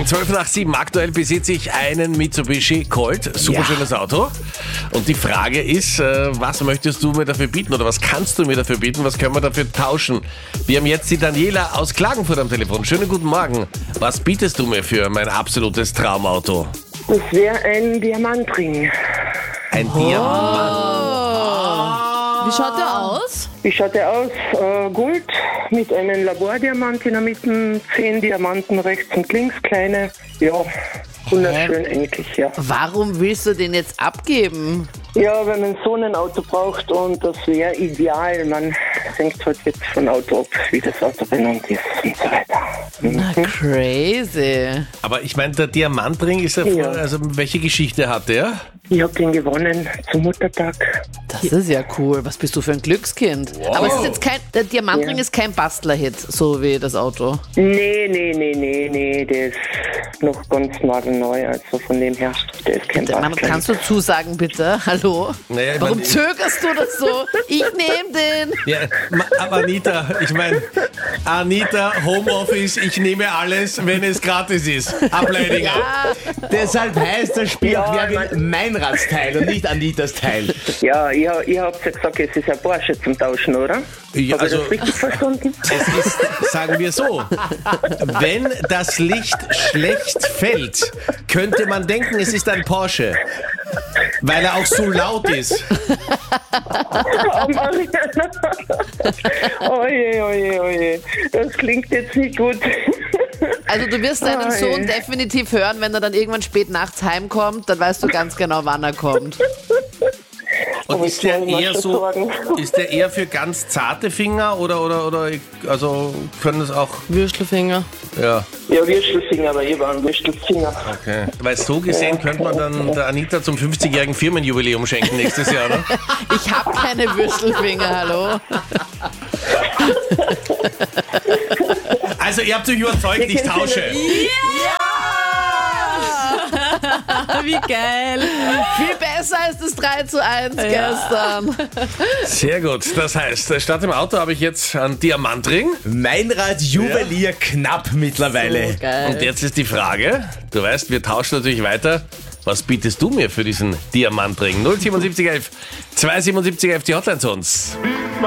12 nach 7. Aktuell besitze ich einen Mitsubishi Colt. Super schönes Auto. Und die Frage ist, was möchtest du mir dafür bieten oder was kannst du mir dafür bieten? Was können wir dafür tauschen? Wir haben jetzt die Daniela aus Klagenfurt am Telefon. Schönen guten Morgen. Was bietest du mir für mein absolutes Traumauto? Das wäre ein Diamantring. Ein Diamant. Wie schaut der aus? Wie schaut der aus? Gold mit einem Labordiamant in der Mitte, 10 Diamanten rechts und links, kleine. Ja, wunderschön eigentlich, ja. Warum willst du den jetzt abgeben? Ja, wenn man so ein Auto braucht und das wäre ideal. Man hängt halt jetzt von Auto ab, wie das Auto benannt ist und so weiter. Na, crazy. Aber ich meine, der Diamantring ist ja, also welche Geschichte hat der? Ich habe den gewonnen zum Muttertag. Das ist ja cool. Was bist du für ein Glückskind? Wow. Aber es ist jetzt der Diamantring ist kein Bastler-Hit, so wie das Auto. Nee, der ist noch ganz nagelneu, also von dem her, der ist kein Mann, Bastler. kannst du zusagen, bitte? Hallo? Naja, ich Warum mein, zögerst du das so? Ich nehme den. ja, aber Anita, ich meine, Anita, Homeoffice, ich nehme alles, wenn es gratis ist. Ableidinger. Deshalb heißt das Spiel Ja, Wer Meinrads Teil und nicht Anitas Teil. Ja, ihr habt ja gesagt, es ist ein Porsche zum Tauschen, oder? Ja, Habe ich also das richtig verstanden? es ist, sagen wir so, wenn das Licht schlecht fällt, könnte man denken, es ist ein Porsche, weil er auch so laut ist. Oje. Das klingt jetzt nicht gut. Also du wirst deinen Sohn definitiv hören, wenn er dann irgendwann spät nachts heimkommt, dann weißt du ganz genau, wann er kommt. Und Aber ist der ich kann mir eher schon so, sagen. ist der eher für ganz zarte Finger oder also können es auch, Würstelfinger. ja, Ja, Würstelfinger, aber ich war ein Würstelfinger. okay. Weil so gesehen könnte man dann der Anita zum 50-jährigen Firmenjubiläum schenken nächstes Jahr, ne? Ich habe keine Würstelfinger, hallo. Also ihr habt euch überzeugt, ich tausche. Wie geil. Viel besser als das 3:1 gestern. Sehr gut, das heißt, statt dem Auto habe ich jetzt einen Diamantring. Meinrad Juwelier knapp mittlerweile. Geil. Und jetzt ist die Frage, du weißt, wir tauschen natürlich weiter. Was bietest du mir für diesen Diamantring? 07711 27711, die Hotline zu uns.